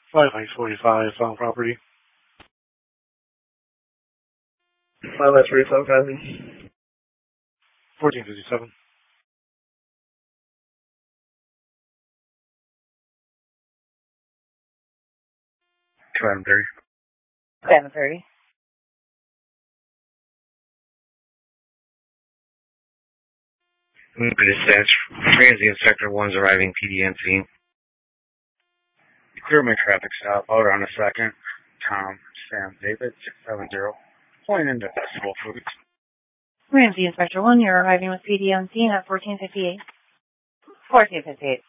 545 on property. 545 driving. 1457. Driving 30. 7:30. Dispatch. Transient Sector 1's arriving PDNC. Clear my traffic stop. Out on a second. Tom, Sam, David, 670. Pulling into Festival Foods. Ramsey Inspector 1, you're arriving with PD on scene at 1458. 1458.